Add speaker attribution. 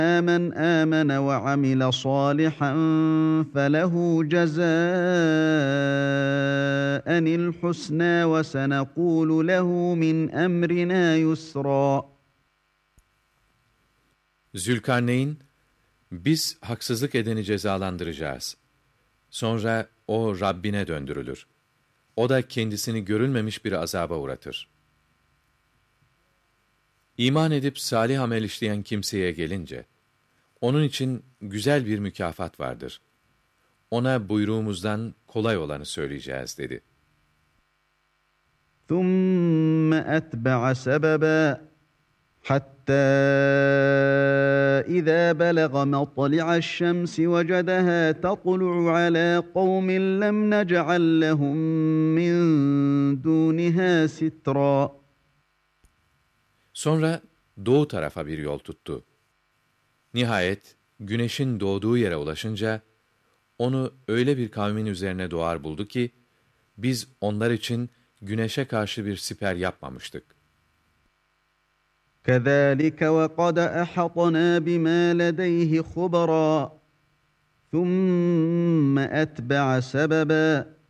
Speaker 1: مَنْ آمَنَ وَعَمِلَ صَالِحًا فَلَهُ جَزَاءً الْحُسْنَى وَسَنَقُولُ لَهُ مِنْ أَمْرِنَا يُسْرًا.
Speaker 2: Zülkarneyn, biz haksızlık edeni cezalandıracağız. Sonra o Rabbine döndürülür. O da kendisini görülmemiş bir azaba uğratır. İman edip salih amel işleyen kimseye gelince, onun için güzel bir mükafat vardır. Ona buyruğumuzdan kolay olanı söyleyeceğiz dedi.
Speaker 1: ثُمَّ أَتْبَعَ سَبَبًا حَتَّى إِذَا بَلَغَ مَطْلِعَ الشَّمْسِ وَجَدَهَا تَطْلُعُ عَلَى قَوْمٍ لَّمْ نَجْعَل لَّهُم مِّن دُونِهَا سِتْرًا.
Speaker 2: Sonra doğu tarafa bir yol tuttu. Nihayet güneşin doğduğu yere ulaşınca, onu öyle bir kavmin üzerine doğar buldu ki, biz onlar için güneşe karşı bir siper yapmamıştık.
Speaker 1: كَذَٰلِكَ وَقَدْ أَحَطْنَا بِمَا لَدَيْهِ خُبْرًا ثُمَّ أَتْبَعَ سَبَبًا